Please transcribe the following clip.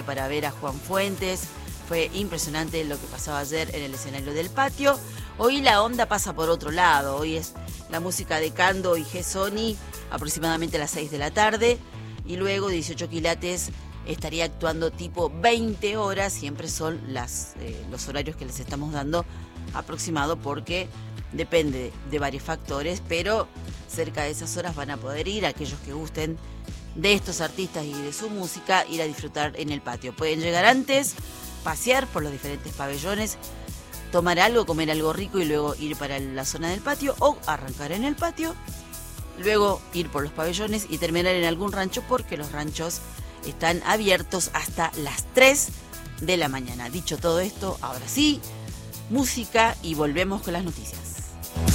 para ver a Juan Fuentes. Fue impresionante lo que pasaba ayer en el escenario del patio. Hoy la onda pasa por otro lado. Hoy es la música de Cando y G-Sony, aproximadamente a las 6 de la tarde. Y luego 18 quilates estaría actuando tipo 20 horas. Siempre son los horarios que les estamos dando aproximado porque depende de varios factores. Pero cerca de esas horas van a poder ir aquellos que gusten de estos artistas y de su música, ir a disfrutar en el patio. Pueden llegar antes, pasear por los diferentes pabellones, tomar algo, comer algo rico y luego ir para la zona del patio o arrancar en el patio, luego ir por los pabellones y terminar en algún rancho porque los ranchos están abiertos hasta las 3 de la mañana. Dicho todo esto, ahora sí, música y volvemos con las noticias.